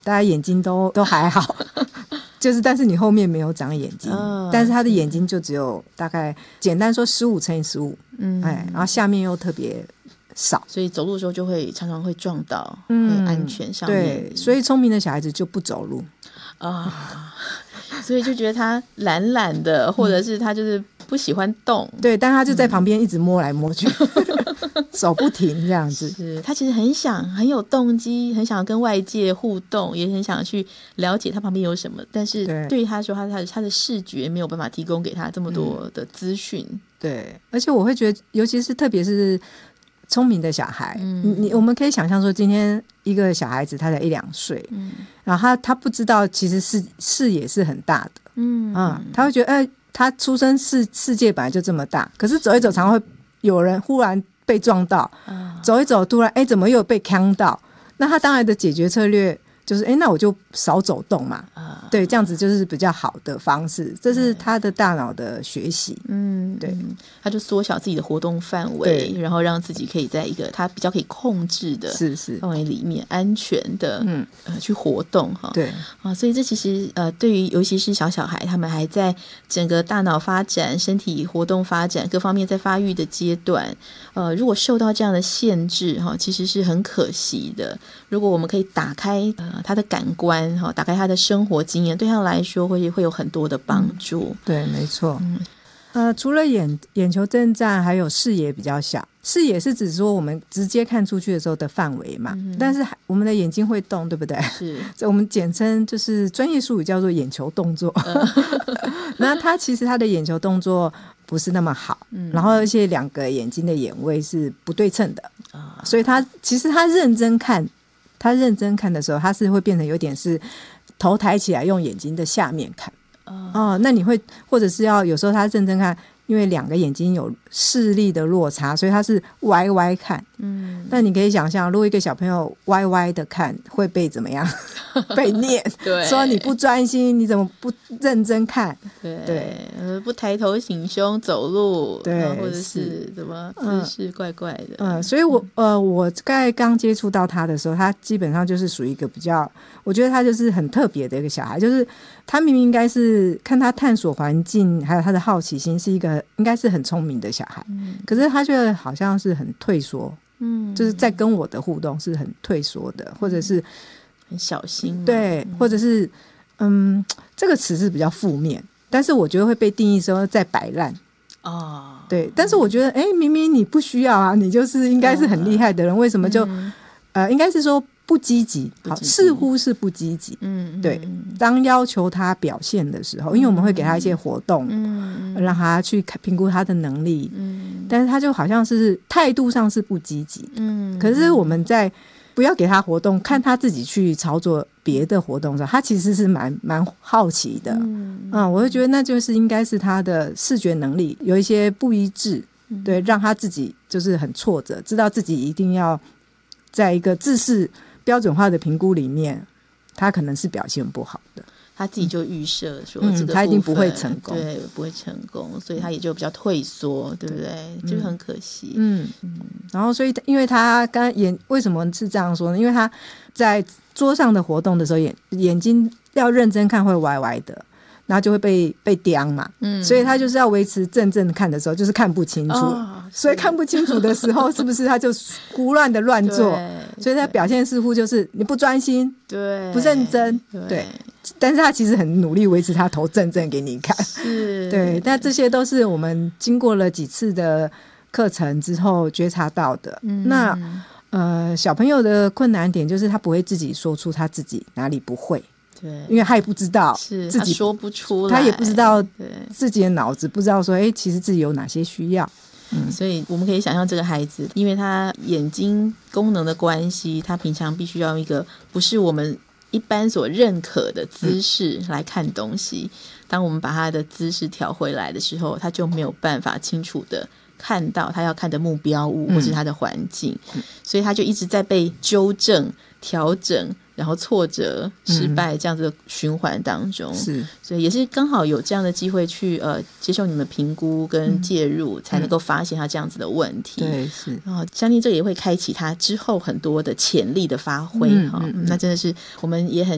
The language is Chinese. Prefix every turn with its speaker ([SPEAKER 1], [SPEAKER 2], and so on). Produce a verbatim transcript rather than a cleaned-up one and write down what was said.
[SPEAKER 1] 大家眼睛都都还好就是但是你后面没有长眼睛、哦、但是他的眼睛就只有大概简单说十五乘以十五，嗯，哎，然后下面又特别少，
[SPEAKER 2] 所以走路的时候就会常常会撞到、嗯、会安全上面。
[SPEAKER 1] 对，所以聪明的小孩子就不走路
[SPEAKER 2] 啊、哦，所以就觉得他懒懒的，或者是他就是不喜欢动，
[SPEAKER 1] 对，但他就在旁边一直摸来摸去、嗯、手不停这样子。
[SPEAKER 2] 是他其实很想很有动机，很想跟外界互动，也很想去了解他旁边有什么，但是对于他说他他他的视觉没有办法提供给他这么多的资讯、嗯、
[SPEAKER 1] 对，而且我会觉得尤其是特别是聪明的小孩、嗯、你我们可以想象说今天一个小孩子他才一两岁、嗯、然后他他不知道其实是视野是很大的，嗯嗯，他会觉得哎、欸，他出生世世界本来就这么大，可是走一走常常会有人忽然被撞到、嗯、走一走突然哎、欸，怎么又被呛到，那他当然的解决策略就是哎，那我就少走动嘛、uh, 对，这样子就是比较好的方式，这是他的大脑的学习，嗯，对，
[SPEAKER 2] 他就缩小自己的活动范围，然后让自己可以在一个他比较可以控制的范围里面安全的嗯、呃、去活动哈，
[SPEAKER 1] 对
[SPEAKER 2] 啊，所以这其实呃对于尤其是小小孩，他们还在整个大脑发展、身体活动发展各方面在发育的阶段，呃，如果受到这样的限制哈，其实是很可惜的。如果我们可以打开呃他的感官哈，打开他的生活经验，对他来说会会有很多的帮助。
[SPEAKER 1] 嗯、对，没错。嗯，呃，除了眼眼球震颤，还有视野比较小。视野是指说我们直接看出去的时候的范围嘛、嗯，但是我们的眼睛会动，对不对？
[SPEAKER 2] 是，
[SPEAKER 1] 所以我们简称就是专业术语叫做眼球动作。嗯、那他其实他的眼球动作不是那么好，嗯、然后而且两个眼睛的眼位是不对称的，啊、所以他其实他认真看。他认真看的时候，他是会变成有点是头抬起来用眼睛的下面看、哦哦、那你会或者是要有时候他认真看，因为两个眼睛有视力的落差，所以他是歪歪看，嗯，那你可以想象如果一个小朋友歪歪的看会被怎么样被念
[SPEAKER 2] 对，
[SPEAKER 1] 说你不专心，你怎么不认真看，
[SPEAKER 2] 对对、呃、不抬头挺胸走路，
[SPEAKER 1] 对，
[SPEAKER 2] 或者是什么姿势怪怪的，
[SPEAKER 1] 嗯，嗯所以我呃我在刚接触到他的时候，他基本上就是属于一个比较，我觉得他就是很特别的一个小孩，就是他明明应该是看他探索环境还有他的好奇心是一个应该是很聪明的小孩、嗯、可是他却好像是很退缩，嗯，就是在跟我的互动是很退缩的，或者是
[SPEAKER 2] 很小心，
[SPEAKER 1] 对、嗯、或者是嗯这个词是比较负面，但是我觉得会被定义说在摆烂哦，对，但是我觉得哎，明明你不需要啊，你就是应该是很厉害的人、哦、为什么就、嗯、呃应该是说不积极，好，似乎是不积极，嗯，对，当要求他表现的时候、嗯、因为我们会给他一些活动，嗯，让他去评估他的能力，嗯，但是他就好像是态度上是不积极，嗯，可是我们在不要给他活动，看他自己去操作别的活动的时候，他其实是蛮蛮好奇的，嗯, 嗯，我会觉得那就是应该是他的视觉能力有一些不一致，对，让他自己就是很挫折，知道自己一定要在一个自视标准化的评估里面，他可能是表现不好的，
[SPEAKER 2] 他自己就预设说这个部分、嗯、
[SPEAKER 1] 他一定不会成功，
[SPEAKER 2] 对，不会成功，所以他也就比较退缩，对不对？嗯、就很可惜。嗯嗯。
[SPEAKER 1] 然后，所以因为他刚刚眼为什么是这样说呢？因为他在桌上的活动的时候，眼眼睛要认真看会歪歪的，然后就会被被刁嘛。嗯。所以他就是要维持正正看的时候，就是看不清楚。哦、所以看不清楚的时候，是不是他就胡乱的乱做？所以他表现似乎就是你不专心，
[SPEAKER 2] 对，
[SPEAKER 1] 不认真，对。对，但是他其实很努力维持他头正正给你看，
[SPEAKER 2] 是，
[SPEAKER 1] 对。但这些都是我们经过了几次的课程之后觉察到的。嗯、那呃，小朋友的困难点就是他不会自己说出他自己哪里不会，对，因为他也不知道自己
[SPEAKER 2] 说不出来，
[SPEAKER 1] 他也不知道自己的脑子不知道说，哎，其实自己有哪些需要。
[SPEAKER 2] 嗯，所以我们可以想象这个孩子，因为他眼睛功能的关系，他平常必须要一个不是我们一般所认可的姿势来看东西、嗯、当我们把他的姿势调回来的时候，他就没有办法清楚的看到他要看的目标物或是他的环境、嗯、所以他就一直在被纠正调整，然后挫折失败这样子的循环当中、嗯、是，所以也是刚好有这样的机会去呃接受你们评估跟介入、嗯、才能够发现他这样子的问题、
[SPEAKER 1] 对，是，
[SPEAKER 2] 然后相信这也会开启他之后很多的潜力的发挥、嗯嗯嗯、那真的是我们也很